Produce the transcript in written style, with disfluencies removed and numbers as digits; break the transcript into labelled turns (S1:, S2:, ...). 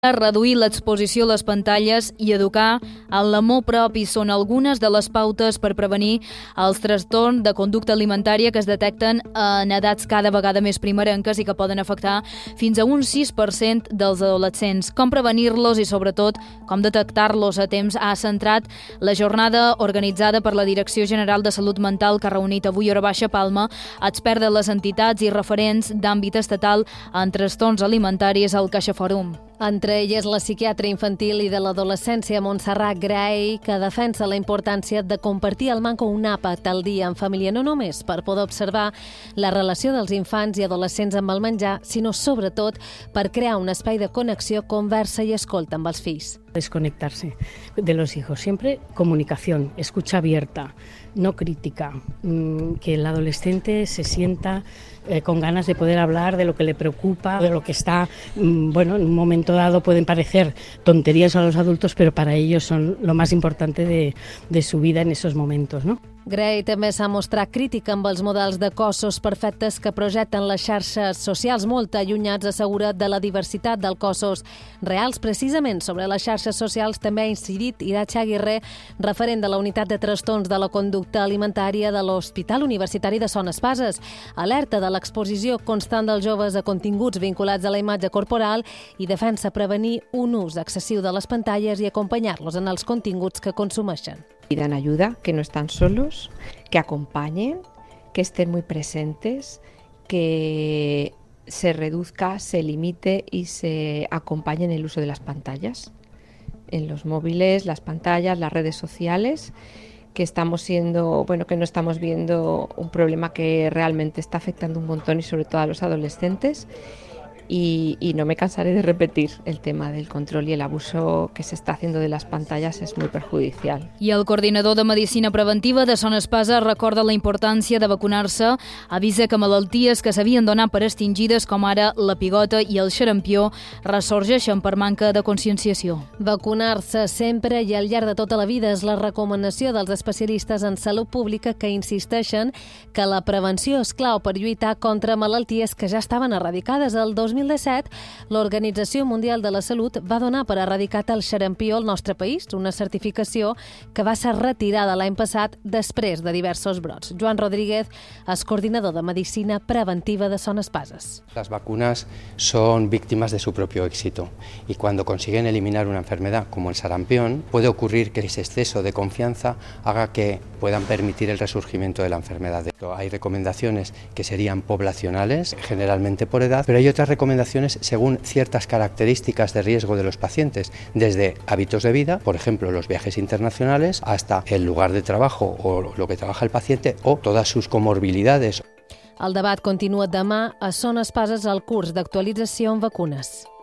S1: Reduir l'exposició a les pantalles i educar en l'amor propi són algunes de les pautes per prevenir els trastorns de conducta alimentària que es detecten en edats cada vegada més primerenques i que poden afectar fins a un 6% dels adolescents. Com prevenir-los i, sobretot, com detectar-los a temps ha centrat la jornada organitzada per la Direcció General de Salut Mental que ha reunit avui a Hora Baixa Palma experts de les entitats i referents d'àmbit estatal en trastorns alimentaris al CaixaFòrum.
S2: Entre elles la psiquiatra infantil i de l'adolescència Montserrat Gray, que defensa la importància de compartir el manco un àpat al dia en família, no només per poder observar la relació dels infants i adolescents amb el menjar, sinó sobretot per crear un espai de connexió, conversa i escolta amb els fills.
S3: Desconectarse de los hijos, siempre comunicación, escucha abierta, no crítica, que el adolescente se sienta con ganas de poder hablar de lo que le preocupa, de lo que está, bueno, en un momento dado pueden parecer tonterías a los adultos, pero para ellos son lo más importante de su vida en esos momentos, ¿no?
S2: Gray també s'ha mostrat crítica amb els models de cossos perfectes que projecten les xarxes socials molt allunyats, assegurat, de la diversitat dels cossos reals. Precisament sobre les xarxes socials també ha incidit Iratxe Aguirre, referent de la unitat de trastorns de la conducta alimentària de l'Hospital Universitari de Son Espases. Alerta de l'exposició constant dels joves a continguts vinculats a la imatge corporal i defensa prevenir un ús excessiu de les pantalles i acompanyar-los en els continguts que consumeixen.
S4: Pidan ayuda, que no están solos, que acompañen, que estén muy presentes, que se reduzca, se limite y se acompañe en el uso de las pantallas, en los móviles, las pantallas, las redes sociales, que que no estamos viendo un problema que realmente está afectando un montón y sobre todo a los adolescentes. Y no me cansaré de repetir, el tema del control y el abuso que se está haciendo de las pantallas es muy perjudicial.
S1: I el coordinador de Medicina Preventiva de Son Espasa recorda la importància de vacunar-se, avisa que malalties que s'havien donat per extingides, com ara la pigota i el xarampió, ressorgeixen per manca de conscienciació.
S2: Vacunar-se sempre i al llarg de tota la vida és la recomanació dels especialistes en salut pública, que insisteixen que la prevenció és clau per lluitar contra malalties que ja estaven eradicades. El 2017, l'Organització Mundial de la Salut va donar per erradicat el xarampió al nostre país, una certificació que va ser retirada l'any passat després de diversos brots. Joan Rodríguez és coordinador de Medicina Preventiva de Son Espases.
S5: Las vacunas son víctimas de su propio éxito y cuando consiguen eliminar una enfermedad como el sarampión, puede ocurrir que ese exceso de confianza haga que puedan permitir el resurgimiento de la enfermedad. Hay recomendaciones que serían poblacionales, generalmente por edad, pero hay otras recomendaciones según ciertas características de riesgo de los pacientes, desde hábitos de vida, por ejemplo los viajes internacionales, hasta el lugar de trabajo o lo que trabaja el paciente o todas sus comorbilidades.
S2: El debat continua demà a Son Espases al curs d'actualització en vacunes.